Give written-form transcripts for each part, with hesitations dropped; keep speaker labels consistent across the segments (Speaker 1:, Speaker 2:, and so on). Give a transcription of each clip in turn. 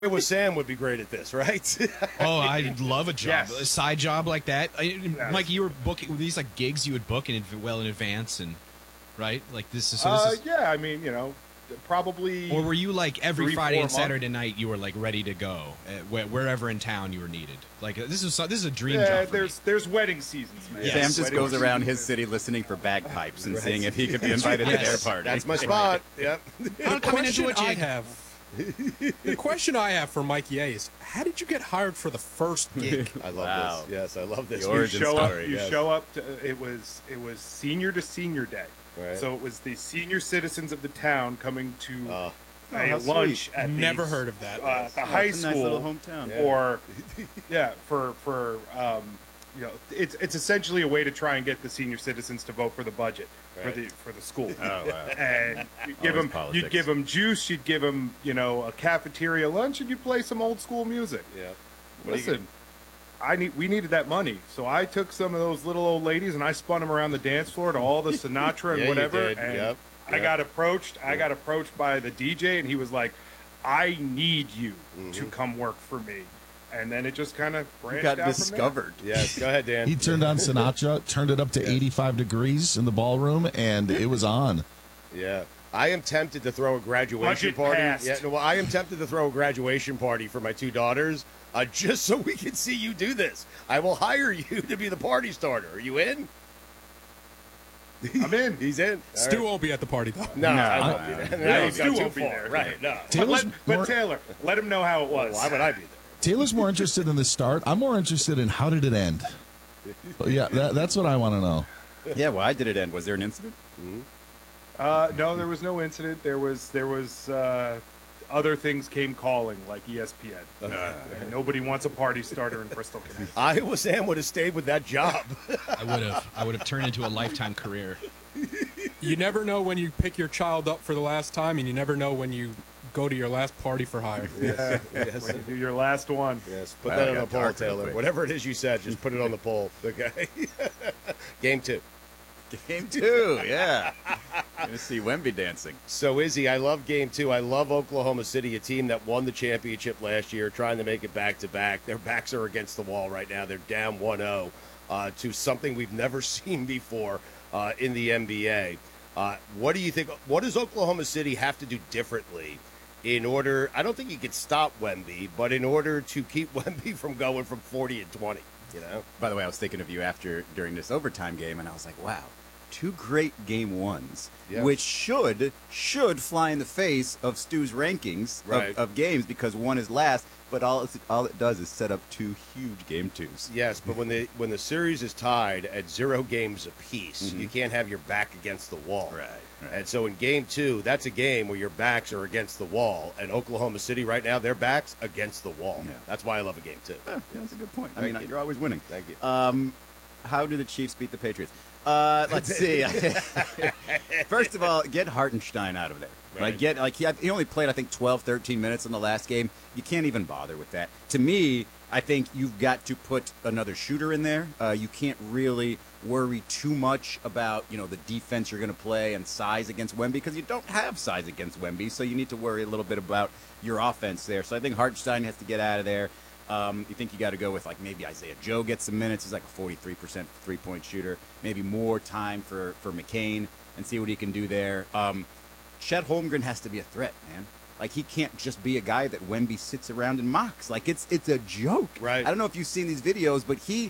Speaker 1: with Sam would be great at this, right?
Speaker 2: Oh, I'd love a job,
Speaker 3: Yes.
Speaker 2: a side job like that.
Speaker 3: Yes.
Speaker 2: Mike, you were booking these like gigs you would book well in advance, and right, like this is.
Speaker 3: Yeah, I mean, probably.
Speaker 2: Or were you like every
Speaker 3: 3-4
Speaker 2: Friday and
Speaker 3: months.
Speaker 2: Saturday night you were like ready to go wherever in town you were needed? Like this is a dream
Speaker 3: Yeah,
Speaker 2: job for me.
Speaker 3: there's wedding seasons, man.
Speaker 2: Yes.
Speaker 4: Sam just
Speaker 3: Wedding
Speaker 4: goes around
Speaker 3: season.
Speaker 4: his city listening for bagpipes and
Speaker 1: Right.
Speaker 4: seeing if he could be invited to their party.
Speaker 1: That's my spot. Yep.
Speaker 2: Coming into a jig.
Speaker 5: The question I have for Mikey A is, how did you get hired for the first gig?
Speaker 1: I love
Speaker 4: Wow.
Speaker 1: this. Yes, I love this.
Speaker 4: The
Speaker 3: You
Speaker 4: origin
Speaker 3: show up.
Speaker 4: story,
Speaker 3: You
Speaker 1: yes.
Speaker 3: show up. It was senior to senior day.
Speaker 1: Right.
Speaker 3: So it was the senior citizens of the town coming to
Speaker 1: Oh,
Speaker 3: a
Speaker 1: how
Speaker 3: lunch
Speaker 1: sweet.
Speaker 3: at
Speaker 5: Never
Speaker 3: the,
Speaker 5: heard of that.
Speaker 3: the high
Speaker 4: it's a nice
Speaker 3: school
Speaker 4: little hometown.
Speaker 1: Yeah.
Speaker 3: or for it's essentially a way to try and get the senior citizens to vote for the budget
Speaker 1: Right.
Speaker 3: for the school.
Speaker 4: Oh, wow.
Speaker 3: And
Speaker 4: Always
Speaker 3: you'd give them juice, you'd give them a cafeteria lunch, and you'd play some old school music.
Speaker 1: Yeah. What do you
Speaker 3: Listen, we needed that money, so I took some of those little old ladies and I spun them around the dance floor to all the Sinatra and
Speaker 1: Yeah, you
Speaker 3: whatever.
Speaker 1: did.
Speaker 3: And
Speaker 1: Yep.
Speaker 3: I got approached. I got approached by the DJ, and he was like, "I need you to come work for me." And then it just kind of branched
Speaker 4: You got
Speaker 3: out
Speaker 4: discovered.
Speaker 1: Yes, go ahead, Dan.
Speaker 6: He turned on Sinatra, turned it up to 85 degrees in the ballroom, and it was on.
Speaker 1: Yeah. I am tempted to throw a graduation
Speaker 3: Budget
Speaker 1: party.
Speaker 3: passed.
Speaker 1: Yeah, no, well, I am tempted to throw a graduation party for my two daughters, just so we can see you do this. I will hire you to be the party starter. Are you in?
Speaker 3: from there. I'm in.
Speaker 1: He's in. All
Speaker 5: Stu
Speaker 1: right.
Speaker 5: won't be at the party, though.
Speaker 1: No,
Speaker 4: No,
Speaker 1: I won't be there.
Speaker 3: No,
Speaker 1: You've
Speaker 3: Stu
Speaker 1: gone too
Speaker 3: won't be
Speaker 1: far.
Speaker 3: there.
Speaker 1: Right, no.
Speaker 6: Taylor's
Speaker 3: But
Speaker 6: more,
Speaker 3: Taylor, let him know how it was.
Speaker 1: Why would I be there?
Speaker 6: Taylor's more interested in the start. I'm more interested in how did it end. But yeah, that's what I want to know.
Speaker 4: Yeah, why did it end? Was there an incident?
Speaker 3: No, there was no incident. There was other things came calling, like ESPN. And nobody wants a party starter in Bristol, Connecticut.
Speaker 1: Iowa Sam would have stayed with that job.
Speaker 2: I would have turned into a lifetime career.
Speaker 5: You never know when you pick your child up for the last time, and you never know when you go to your last party for hire.
Speaker 3: Yeah,
Speaker 1: Yes.
Speaker 3: when you do your last one.
Speaker 1: Yes, put
Speaker 4: Wow,
Speaker 1: that
Speaker 4: it
Speaker 1: on the
Speaker 4: got
Speaker 1: poll,
Speaker 4: dark real
Speaker 1: Taylor.
Speaker 4: quick.
Speaker 1: Whatever it is you said, just put it on the poll. Okay. Game 2.
Speaker 4: Game 2, yeah. Going to see Wemby dancing.
Speaker 1: So, Izzy, I love Game 2. I love Oklahoma City, a team that won the championship last year, trying to make it back-to-back. Their backs are against the wall right now. They're down 1-0 to something we've never seen before in the NBA. What do you think? What does Oklahoma City have to do differently in order – I don't think you could stop Wemby, but in order to keep Wemby from going from 40 and 20, you know?
Speaker 4: By the way, I was thinking of you during this overtime game, and I was like, wow, 2 great game ones,
Speaker 1: Yeah.
Speaker 4: which should fly in the face of Stu's rankings
Speaker 1: Right.
Speaker 4: of games because one is last, but all it does is set up 2 huge game 2s.
Speaker 1: Yes, but when the series is tied at 0 games apiece, you can't have your back against the wall.
Speaker 4: Right.
Speaker 1: And so in Game 2, that's a game where your backs are against the wall. And Oklahoma City right now, their backs against the wall.
Speaker 4: Yeah.
Speaker 1: That's why I love a Game 2.
Speaker 4: Yeah, that's a good point. I
Speaker 1: Thank
Speaker 4: mean,
Speaker 1: you.
Speaker 4: you're always winning.
Speaker 1: Thank you.
Speaker 4: How do the Chiefs beat the Patriots? Let's see. First of all, get Hartenstein out of there.
Speaker 1: Right.
Speaker 4: He only played, I think, 12, 13 minutes in the last game. You can't even bother with that. To me, I think you've got to put another shooter in there. You can't really worry too much about, the defense you're going to play and size against Wemby because you don't have size against Wemby, so you need to worry a little bit about your offense there. So I think Hartenstein has to get out of there. You think you got to go with maybe Isaiah Joe gets some minutes. He's like a 43% three-point shooter. Maybe more time for McCain and see what he can do there. Chet Holmgren has to be a threat, man. He can't just be a guy that Wemby sits around and mocks. It's a joke.
Speaker 1: Right.
Speaker 4: I don't know if you've seen these videos, but he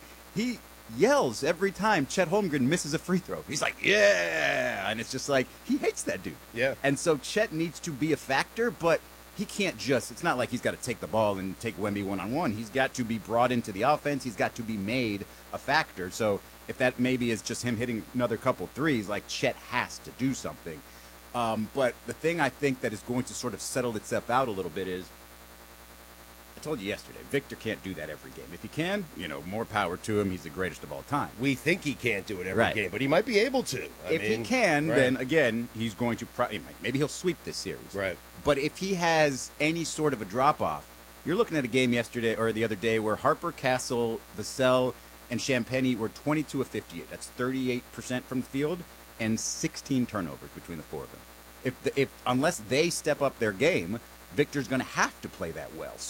Speaker 4: yells every time Chet Holmgren misses a free throw. He's like, yeah! And it's just he hates that dude.
Speaker 1: Yeah.
Speaker 4: And so Chet needs to be a factor, but he can't it's not like he's got to take the ball and take Wemby one-on-one. He's got to be brought into the offense. He's got to be made a factor. So if that maybe is just him hitting another couple threes, Chet has to do something. But the thing I think that is going to sort of settle itself out a little bit is, I told you yesterday, Victor can't do that every game. If he can, more power to him. He's the greatest of all time.
Speaker 1: We think he can't do it every
Speaker 4: Right.
Speaker 1: game, but he might be able to.
Speaker 4: If he can,
Speaker 1: right.
Speaker 4: then again, he's going to maybe he'll sweep this series.
Speaker 1: Right.
Speaker 4: But if he has any sort of a drop-off, you're looking at a game yesterday or the other day where Harper, Castle, Vassell, and Champagny were 22 of 58. That's 38% from the field and 16 turnovers between the 4 of them. If unless they step up their game, Victor's going to have to play that well.